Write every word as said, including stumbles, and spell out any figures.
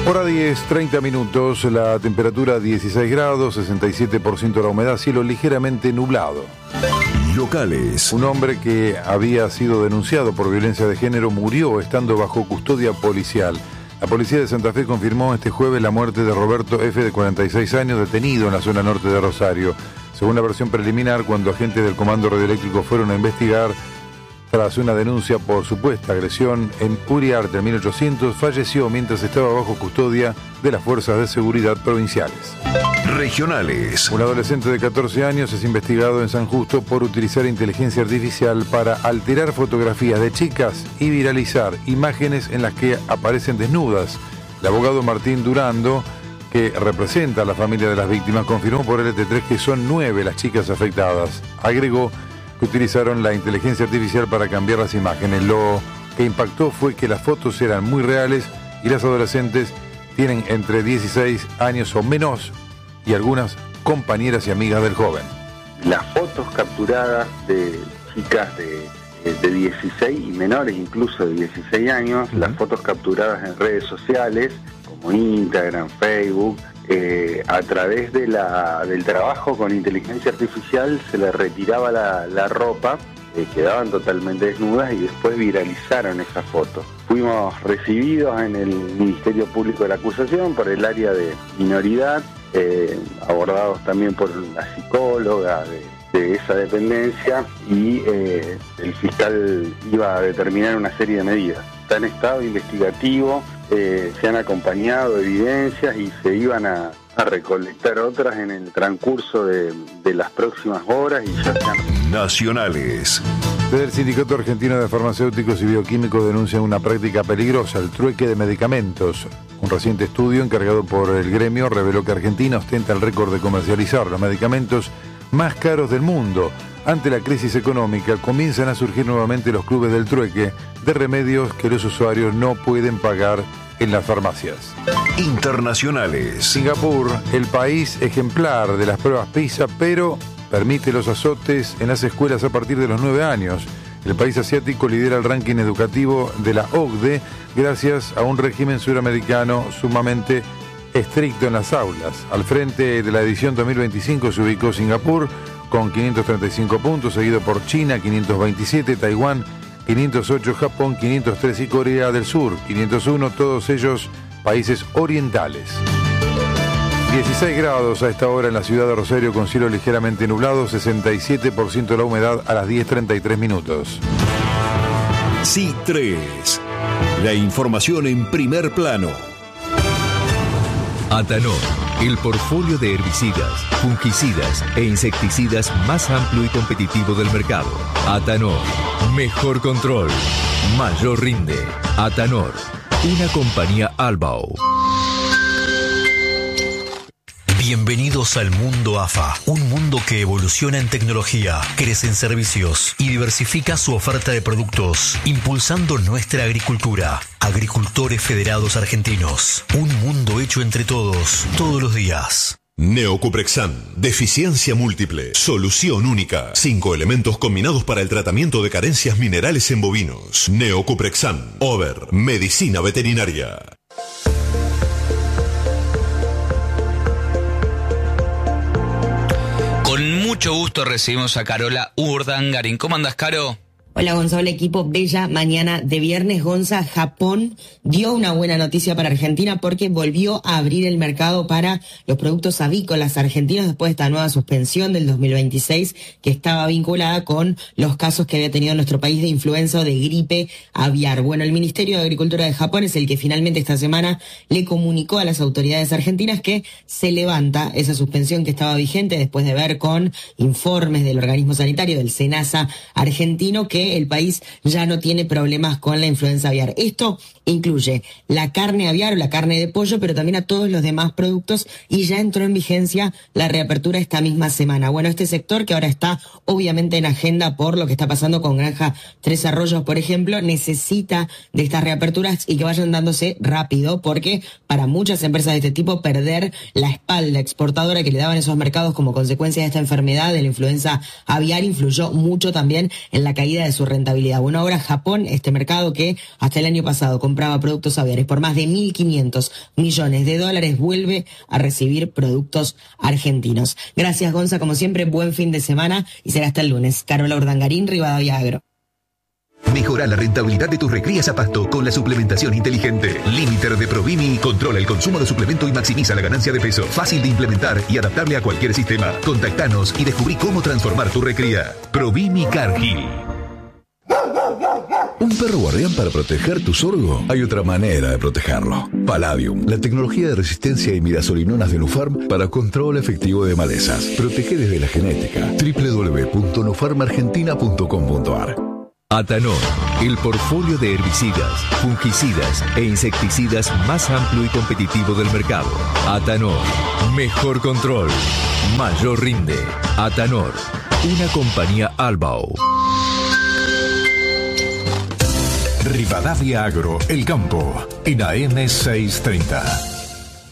Hora diez, treinta minutos, la temperatura dieciséis grados, sesenta y siete por ciento la humedad, cielo ligeramente nublado. Locales. Un hombre que había sido denunciado por violencia de género murió estando bajo custodia policial. La policía de Santa Fe confirmó este jueves la muerte de Roberto F., de cuarenta y seis años, detenido en la zona norte de Rosario. Según la versión preliminar, cuando agentes del Comando Radioeléctrico fueron a investigar, tras una denuncia por supuesta agresión en Uriarte en mil ochocientos, falleció mientras estaba bajo custodia de las fuerzas de seguridad provinciales. Regionales. Un adolescente de catorce años es investigado en San Justo por utilizar inteligencia artificial para alterar fotografías de chicas y viralizar imágenes en las que aparecen desnudas. El abogado Martín Durando, que representa a la familia de las víctimas, confirmó por L T tres que son nueve las chicas afectadas. Agregó que utilizaron la inteligencia artificial para cambiar las imágenes. Lo que impactó fue que las fotos eran muy reales y las adolescentes tienen entre dieciséis años o menos y algunas compañeras y amigas del joven. Las fotos capturadas de chicas de, de dieciséis y menores incluso de dieciséis años, uh-huh. Las fotos capturadas en redes sociales como Instagram, Facebook, Eh, a través de la, del trabajo con inteligencia artificial se les retiraba la, la ropa, eh, quedaban totalmente desnudas y después viralizaron esa foto. Fuimos recibidos en el Ministerio Público de la Acusación por el área de minoridad, eh, abordados también por la psicóloga de, de esa dependencia y eh, el fiscal iba a determinar una serie de medidas. Está en estado investigativo. Eh, se han acompañado evidencias y se iban a, a recolectar otras en el transcurso de, de las próximas horas y ya están. Nacionales. Desde el Sindicato Argentino de Farmacéuticos y Bioquímicos denuncian una práctica peligrosa, el trueque de medicamentos. Un reciente estudio encargado por el gremio reveló que Argentina ostenta el récord de comercializar los medicamentos más caros del mundo. Ante la crisis económica, comienzan a surgir nuevamente los clubes del trueque de remedios que los usuarios no pueden pagar en las farmacias. Internacionales. Singapur, el país ejemplar de las pruebas PISA, pero permite los azotes en las escuelas a partir de los nueve años. El país asiático lidera el ranking educativo de la O C D E gracias a un régimen suramericano sumamente estricto en las aulas. Al frente de la edición dos mil veinticinco se ubicó Singapur con quinientos treinta y cinco puntos, seguido por China, quinientos veintisiete, Taiwán, quinientos ocho, Japón, quinientos tres y Corea del Sur, quinientos uno, todos ellos países orientales. dieciséis grados a esta hora en la ciudad de Rosario con cielo ligeramente nublado, sesenta y siete por ciento la humedad a las diez treinta y tres minutos. C tres. La información en primer plano. Atanor, el portfolio de herbicidas, fungicidas e insecticidas más amplio y competitivo del mercado. Atanor, mejor control, mayor rinde. Atanor, una compañía Albao. Bienvenidos al mundo A F A, un mundo que evoluciona en tecnología, crece en servicios y diversifica su oferta de productos, impulsando nuestra agricultura. Agricultores Federados Argentinos, un mundo hecho entre todos, todos los días. Neocuprexan, deficiencia múltiple, solución única. Cinco elementos combinados para el tratamiento de carencias minerales en bovinos. Neocuprexan, Over, medicina veterinaria. Con mucho gusto recibimos a Carola Urdangarín. ¿Cómo andas, Caro? Hola, Gonzalo, equipo. Bella mañana de viernes. Gonza, Japón dio una buena noticia para Argentina porque volvió a abrir el mercado para los productos avícolas argentinos después de esta nueva suspensión del dos mil veintiséis que estaba vinculada con los casos que había tenido nuestro país de influenza o de gripe aviar. Bueno, el Ministerio de Agricultura de Japón es el que finalmente esta semana le comunicó a las autoridades argentinas que se levanta esa suspensión que estaba vigente después de ver con informes del organismo sanitario, del SENASA argentino, que el país ya no tiene problemas con la influenza aviar. Esto incluye la carne aviar o la carne de pollo, pero también a todos los demás productos, y ya entró en vigencia la reapertura esta misma semana. Bueno, este sector que ahora está obviamente en agenda por lo que está pasando con Granja Tres Arroyos, por ejemplo, necesita de estas reaperturas y que vayan dándose rápido, porque para muchas empresas de este tipo perder la espalda exportadora que le daban esos mercados como consecuencia de esta enfermedad de la influenza aviar influyó mucho también en la caída de su rentabilidad. Bueno, ahora Japón, este mercado que hasta el año pasado compraba productos aviares por más de mil quinientos millones de dólares, vuelve a recibir productos argentinos. Gracias, Gonza, como siempre, buen fin de semana y será hasta el lunes. Carola Urdangarín, Rivadavia Agro. Mejora la rentabilidad de tus recrías a pasto con la suplementación inteligente. Limiter de Provimi controla el consumo de suplemento y maximiza la ganancia de peso. Fácil de implementar y adaptable a cualquier sistema. Contactanos y descubrí cómo transformar tu recría. Provimi Cargill. ¿Un perro guardián para proteger tu sorgo? Hay otra manera de protegerlo. Palladium, la tecnología de resistencia a imidazolinonas de Nufarm para control efectivo de malezas. Protege desde la genética. doble u doble u doble u punto nufarm argentina punto com punto a r. Atanor, el portfolio de herbicidas, fungicidas e insecticidas más amplio y competitivo del mercado. Atanor, mejor control, mayor rinde. Atanor, una compañía Albao. Rivadavia Agro, El Campo, en A M seiscientos treinta.